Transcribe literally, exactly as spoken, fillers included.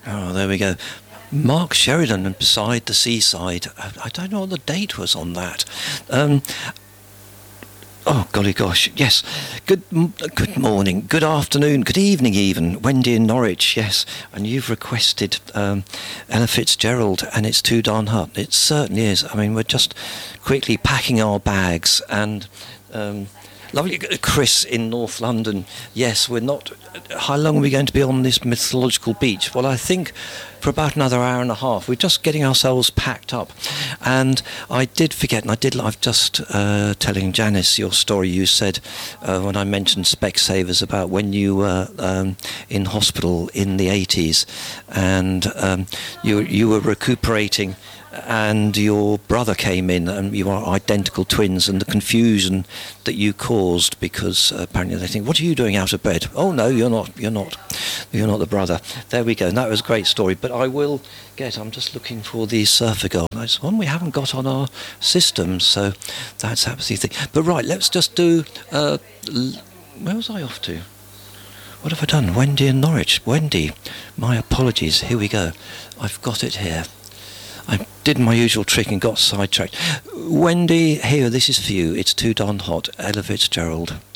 Oh, there we go. Mark Sheridan and Beside the Seaside. I, I don't know what the date was on that. Um, oh, golly gosh, yes. Good good morning, good afternoon, good evening even. Wendy in Norwich, yes. And you've requested um, Ella Fitzgerald, and it's too darn hot. It certainly is. I mean, we're just quickly packing our bags and... Um, Lovely, Chris in North London. Yes, we're not... How long are we going to be on this mythological beach? Well, I think for about another hour and a half. We're just getting ourselves packed up. And I did forget, and I did... I've just uh, telling Janice your story. You said, uh, when I mentioned Specsavers, about when you were um, in hospital in the eighties, and um, you, you were recuperating... and your brother came in, and you are identical twins, and the confusion that you caused, because uh, apparently they think, what are you doing out of bed? Oh no, you're not, you're not, you're not the brother. There we go, and that was a great story. But I will get, I'm just looking for the Surfer Girl. It's one we haven't got on our system, so that's absolutely thing. But right, let's just do, uh, where was I off to? What have I done? Wendy in Norwich. Wendy, my apologies, here we go. I've got it here. I did my usual trick and got sidetracked. Wendy, here, this is for you. It's too darn hot. Ella Fitzgerald.